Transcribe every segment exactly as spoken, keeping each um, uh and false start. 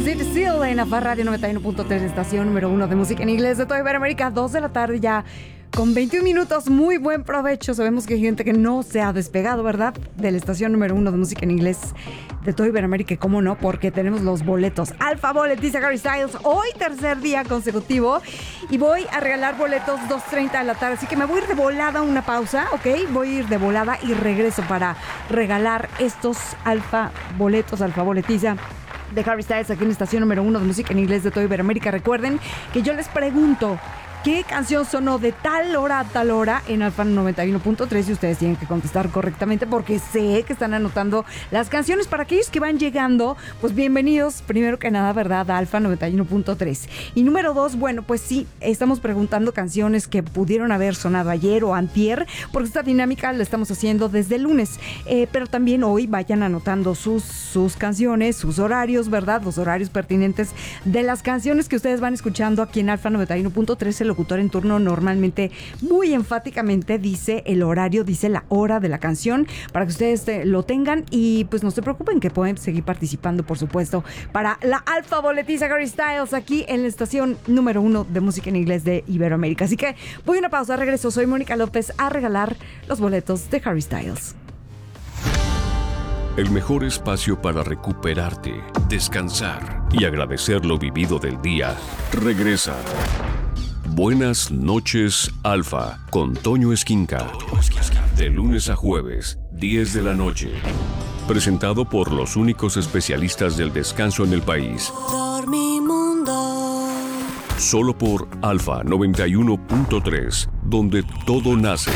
City Seal en la Radio noventa y uno punto tres, estación número uno de música en inglés de toda Iberoamérica. Dos de la tarde ya con veintiún minutos. Muy buen provecho. Sabemos que hay gente que no se ha despegado, ¿verdad? De la estación número uno de música en inglés de toda Iberoamérica. ¿Cómo no? Porque tenemos los boletos. Alfa Bolet, dice Harry Styles. Hoy tercer día consecutivo y voy a regalar boletos dos treinta de la tarde. Así que me voy a ir de volada a una pausa, ¿ok? Voy a ir de volada y regreso para regalar estos Alfa Boletos, Alfa Boletiza de Harry Styles aquí en la estación número uno de música en inglés de toda Iberoamérica. Recuerden que yo les pregunto ¿qué canción sonó de tal hora a tal hora en Alfa noventa y uno punto tres? Y ustedes tienen que contestar correctamente porque sé que están anotando las canciones. Para aquellos que van llegando, pues bienvenidos, primero que nada, ¿verdad? A Alfa noventa y uno punto tres. Y número dos, bueno, pues sí, estamos preguntando canciones que pudieron haber sonado ayer o antier, porque esta dinámica la estamos haciendo desde el lunes. Eh, pero también hoy vayan anotando sus, sus canciones, sus horarios, ¿verdad? Los horarios pertinentes de las canciones que ustedes van escuchando aquí en Alfa noventa y uno punto tres. El locutor en turno normalmente muy enfáticamente dice el horario, dice la hora de la canción para que ustedes eh, lo tengan y pues no se preocupen que pueden seguir participando, por supuesto, para la Alfa Boletiza Harry Styles aquí en la estación número uno de música en inglés de Iberoamérica. Así que voy a una pausa, regreso, soy Mónica López a regalar los boletos de Harry Styles. El mejor espacio para recuperarte, descansar y agradecer lo vivido del día regresa. Buenas noches, Alfa, con Toño Esquinca. De lunes a jueves, diez de la noche. Presentado por los únicos especialistas del descanso en el país. Dormimundo. Solo por Alfa noventa y uno punto tres, donde todo nace.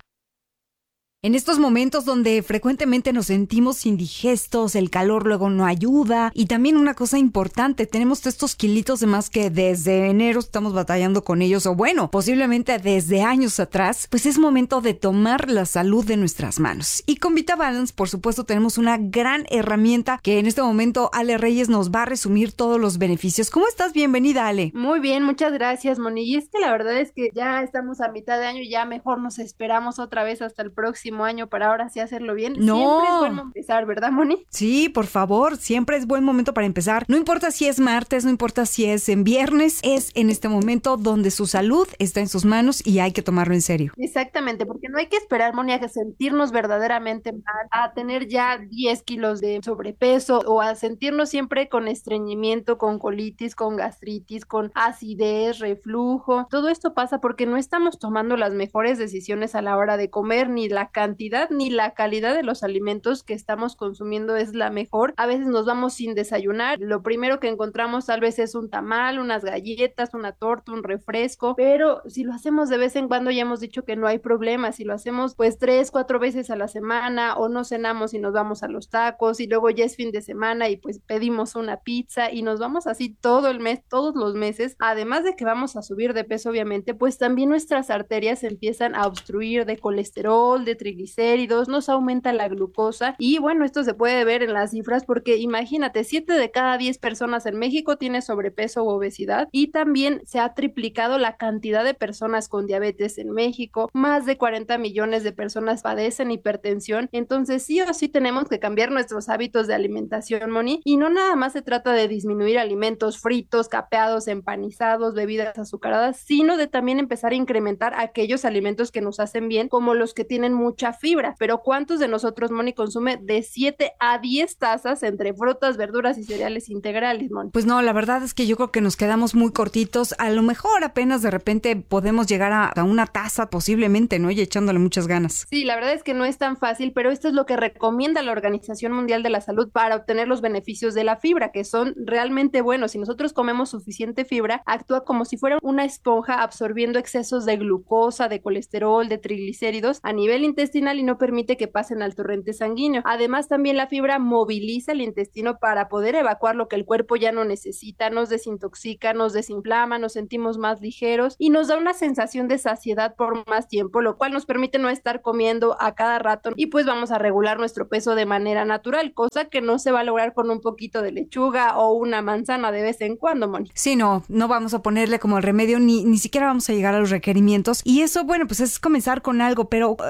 En estos momentos donde frecuentemente nos sentimos indigestos, el calor luego no ayuda y también una cosa importante, tenemos estos kilitos de más que desde enero estamos batallando con ellos o bueno, posiblemente desde años atrás, pues es momento de tomar la salud de nuestras manos. Y con VitaBalance, por supuesto, tenemos una gran herramienta que en este momento Ale Reyes nos va a resumir todos los beneficios. ¿Cómo estás? Bienvenida, Ale. Muy bien, muchas gracias, Moni. Y es que la verdad es que ya estamos a mitad de año y ya mejor nos esperamos otra vez hasta el próximo año para ahora sí hacerlo bien. No. Siempre es bueno empezar, ¿verdad, Moni? Sí, por favor, siempre es buen momento para empezar. No importa si es martes, no importa si es en viernes, es en este momento donde su salud está en sus manos y hay que tomarlo en serio. Exactamente, porque no hay que esperar, Moni, a sentirnos verdaderamente mal, a tener ya diez kilos de sobrepeso o a sentirnos siempre con estreñimiento, con colitis, con gastritis, con acidez, reflujo. Todo esto pasa porque no estamos tomando las mejores decisiones a la hora de comer, ni la cantidad ni la calidad de los alimentos que estamos consumiendo es la mejor. A veces nos vamos sin desayunar, lo primero que encontramos tal vez es un tamal, unas galletas, una torta, un refresco, pero si lo hacemos de vez en cuando ya hemos dicho que no hay problema. Si lo hacemos pues tres, cuatro veces a la semana o no cenamos y nos vamos a los tacos y luego ya es fin de semana y pues pedimos una pizza y nos vamos así todo el mes, todos los meses, además de que vamos a subir de peso obviamente, pues también nuestras arterias empiezan a obstruir de colesterol, de triglicéridos, nos aumenta la glucosa y bueno, esto se puede ver en las cifras porque imagínate, siete de cada diez personas en México tiene sobrepeso u obesidad y también se ha triplicado la cantidad de personas con diabetes en México, más de cuarenta millones de personas padecen hipertensión, entonces sí o sí tenemos que cambiar nuestros hábitos de alimentación, Moni, y no nada más se trata de disminuir alimentos fritos, capeados, empanizados, bebidas azucaradas, sino de también empezar a incrementar aquellos alimentos que nos hacen bien, como los que tienen mucha fibra. Pero ¿cuántos de nosotros, Moni, consume de siete a diez tazas entre frutas, verduras y cereales integrales, Moni? Pues no, la verdad es que yo creo que nos quedamos muy cortitos. A lo mejor apenas de repente podemos llegar a, a una taza posiblemente, ¿no? Y echándole muchas ganas. Sí, la verdad es que no es tan fácil, pero esto es lo que recomienda la Organización Mundial de la Salud para obtener los beneficios de la fibra, que son realmente buenos. Si nosotros comemos suficiente fibra, actúa como si fuera una esponja absorbiendo excesos de glucosa, de colesterol, de triglicéridos a nivel intestinal y no permite que pasen al torrente sanguíneo. Además, también la fibra moviliza el intestino para poder evacuar lo que el cuerpo ya no necesita, nos desintoxica, nos desinflama, nos sentimos más ligeros y nos da una sensación de saciedad por más tiempo, lo cual nos permite no estar comiendo a cada rato y pues vamos a regular nuestro peso de manera natural, cosa que no se va a lograr con un poquito de lechuga o una manzana de vez en cuando, Moni. Sí, no, no vamos a ponerle como el remedio, ni, ni siquiera vamos a llegar a los requerimientos y eso, bueno, pues es comenzar con algo, pero a veces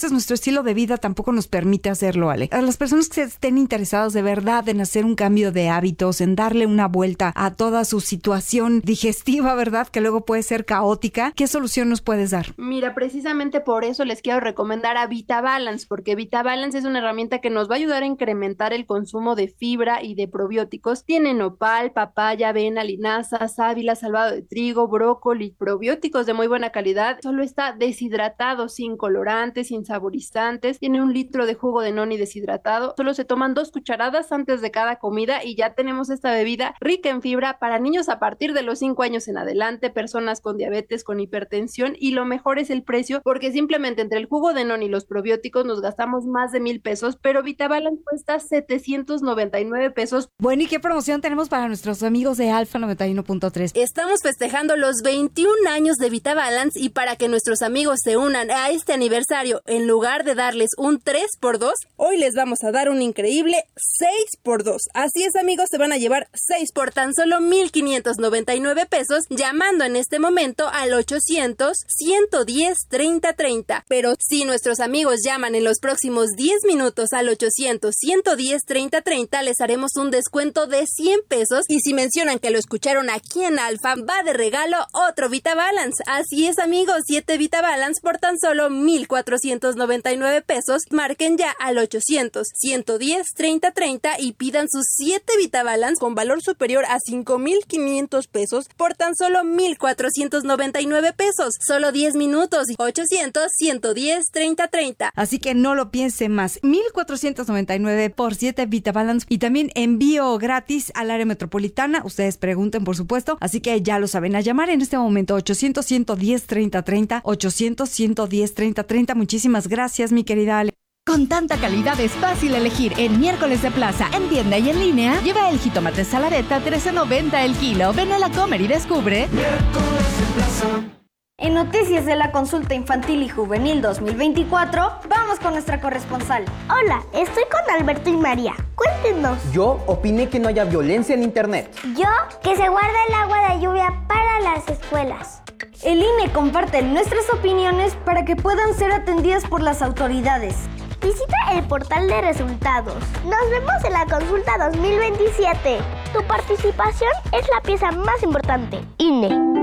veces nuestro estilo de vida tampoco nos permite hacerlo, Ale. A las personas que estén interesadas de verdad en hacer un cambio de hábitos, en darle una vuelta a toda su situación digestiva, ¿verdad? Que luego puede ser caótica, ¿qué solución nos puedes dar? Mira, precisamente por eso les quiero recomendar a VitaBalance, porque VitaBalance es una herramienta que nos va a ayudar a incrementar el consumo de fibra y de probióticos. Tiene nopal, papaya, avena, linaza, sábila, salvado de trigo, brócoli, probióticos de muy buena calidad. Solo está deshidratado, sin colorantes, sin saborizantes. Tiene un litro de jugo de noni deshidratado. Solo se toman dos cucharadas antes de cada comida y ya tenemos esta bebida rica en fibra para niños a partir de los cinco años en adelante, personas con diabetes, con hipertensión, y lo mejor es el precio, porque simplemente entre el jugo de noni y los probióticos nos gastamos más de mil pesos, pero VitaBalance cuesta setecientos noventa y nueve pesos. Bueno, ¿y qué promoción tenemos para nuestros amigos de Alfa noventa y uno punto tres? Estamos festejando los veintiún años de VitaBalance y para que nuestros amigos se unan a este aniversario, en lugar de darles un tres por dos, hoy les vamos a dar un increíble seis por dos. Así es, amigos, se van a llevar seis por tan solo mil quinientos noventa y nueve pesos llamando en este momento al ochocientos, ciento diez, treinta treinta. Pero si nuestros amigos llaman en los próximos diez minutos al ochocientos, ciento diez, treinta treinta, les haremos un descuento de cien pesos y si mencionan que lo escucharon aquí en Alfa, va de regalo otro VitaBalance. Así es, amigos, siete VitaBalance por tan solo mil cuatrocientos noventa y nueve pesos. Marquen ya al ochocientos, ciento diez, treinta treinta y pidan sus siete VitaBalance con valor superior a cinco mil quinientos pesos por tan solo mil cuatrocientos noventa y nueve pesos. Solo diez minutos. ochocientos, ciento diez, treinta treinta. Así que no lo piense más. mil cuatrocientos noventa y nueve por siete VitaBalance y también envío gratis al área metropolitana. Ustedes pregunten, por supuesto. Así que ya lo saben, a llamar en este momento ochocientos, ciento diez, treinta treinta, ochocientos, ciento diez, treinta treinta. Muchísimas gracias, mi querida Ale. Con tanta calidad es fácil elegir en Miércoles de Plaza, en tienda y en línea. Lleva el jitomate saladeta trece noventa el kilo. Ven a la Comer y descubre Miércoles de Plaza. En Noticias de la Consulta Infantil y Juvenil dos mil veinticuatro, vamos con nuestra corresponsal. Hola, estoy con Alberto y María. Cuéntenos. Yo opiné que no haya violencia en internet. Yo, que se guarda el agua de lluvia para las escuelas. El I N E comparte nuestras opiniones para que puedan ser atendidas por las autoridades. Visita el portal de resultados. Nos vemos en la consulta dos mil veintisiete. Tu participación es la pieza más importante. I N E.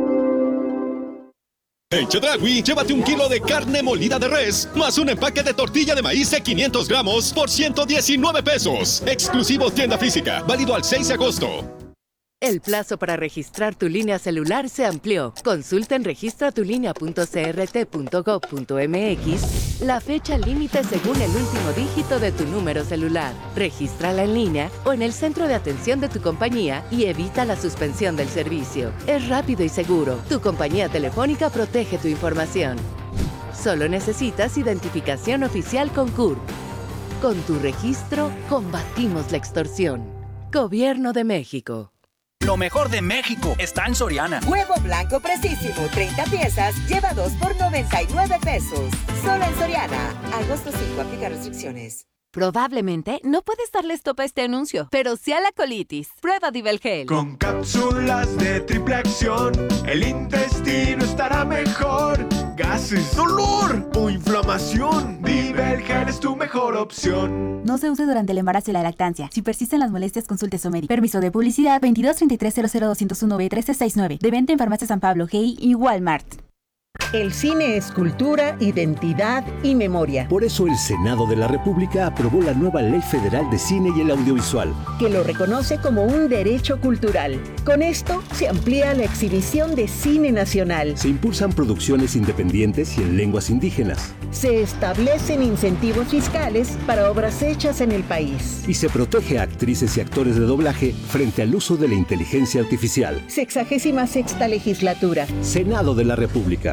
En Chedraui, llévate un kilo de carne molida de res, más un empaque de tortilla de maíz de quinientos gramos por ciento diecinueve pesos. Exclusivo tienda física, válido al seis de agosto. El plazo para registrar tu línea celular se amplió. Consulta en registra tu línea punto c r t punto gov punto m x la fecha límite según el último dígito de tu número celular. Regístrala en línea o en el centro de atención de tu compañía y evita la suspensión del servicio. Es rápido y seguro. Tu compañía telefónica protege tu información. Solo necesitas identificación oficial con C U R P. Con tu registro, combatimos la extorsión. Gobierno de México. Lo mejor de México está en Soriana. Huevo blanco precisísimo, treinta piezas, lleva dos por noventa y nueve pesos. Solo en Soriana. Agosto cinco, aplica restricciones. Probablemente no puedes darle stop a este anuncio, pero sí a la colitis. Prueba Divelgel. Con cápsulas de triple acción, el intestino estará mejor. Gases, dolor o inflamación, Divelgel es tu mejor opción. No se use durante el embarazo y la lactancia. Si persisten las molestias, consulte a su médico. Permiso de publicidad veintidós treinta y tres cero cero doscientos uno B trece sesenta y nueve. De venta en Farmacia San Pablo, G I y Walmart. El cine es cultura, identidad y memoria. Por eso el Senado de la República aprobó la nueva Ley Federal de Cine y el Audiovisual, que lo reconoce como un derecho cultural. Con esto se amplía la exhibición de cine nacional. Se impulsan producciones independientes y en lenguas indígenas. Se establecen incentivos fiscales para obras hechas en el país. Y se protege a actrices y actores de doblaje frente al uso de la inteligencia artificial. Sexagésima sexta legislatura. Senado de la República.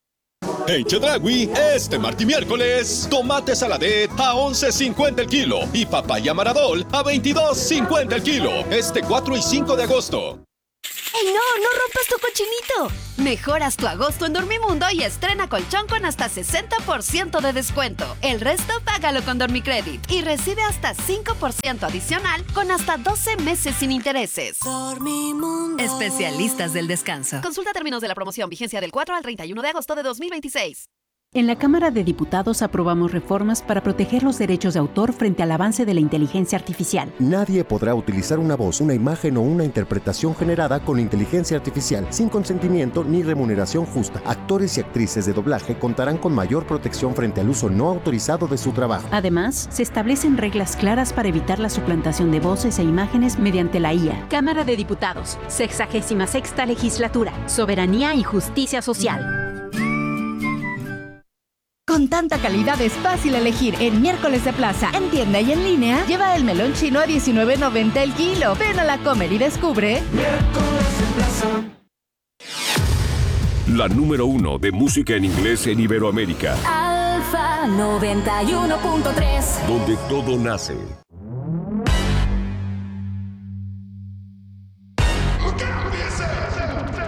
En Chedraui, este martes y miércoles, tomate saladet a once cincuenta el kilo y papaya maradol a veintidós cincuenta el kilo. Este cuatro y cinco de agosto. ¡Ey, no! ¡No rompas tu cochinito! Mejoras tu agosto en Dormimundo y estrena colchón con hasta sesenta por ciento de descuento. El resto págalo con Dormicredit y recibe hasta cinco por ciento adicional con hasta doce meses sin intereses. Dormimundo. Especialistas del descanso. Consulta términos de la promoción. Vigencia del cuatro al treinta y uno de agosto de dos mil veintiséis. En la Cámara de Diputados aprobamos reformas para proteger los derechos de autor frente al avance de la inteligencia artificial. Nadie podrá utilizar una voz, una imagen o una interpretación generada con inteligencia artificial sin consentimiento ni remuneración justa. Actores y actrices de doblaje contarán con mayor protección frente al uso no autorizado de su trabajo. Además, se establecen reglas claras para evitar la suplantación de voces e imágenes mediante la I A. Cámara de Diputados, sexagésima sexta legislatura, soberanía y justicia social. Con tanta calidad es fácil elegir. En Miércoles de Plaza, en tienda y en línea, lleva el melón chino a diecinueve noventa el kilo. Ven a la Comer y descubre Miércoles de Plaza. La número uno de música en inglés en Iberoamérica. Alfa noventa y uno punto tres. Donde todo nace.